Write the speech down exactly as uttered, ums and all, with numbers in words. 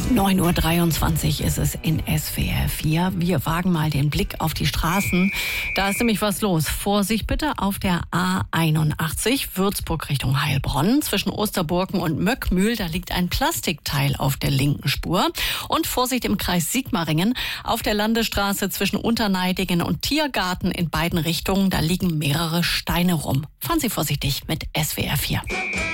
neun Uhr dreiundzwanzig ist es in S W R vier. Wir wagen mal den Blick auf die Straßen. Da ist nämlich was los. Vorsicht bitte auf der A einundachtzig, Würzburg Richtung Heilbronn. Zwischen Osterburken und Möckmühl, da liegt ein Plastikteil auf der linken Spur. Und Vorsicht im Kreis Sigmaringen. Auf der Landesstraße zwischen Unterneidingen und Tiergarten in beiden Richtungen, da liegen mehrere Steine rum. Fahren Sie vorsichtig mit S W R vier.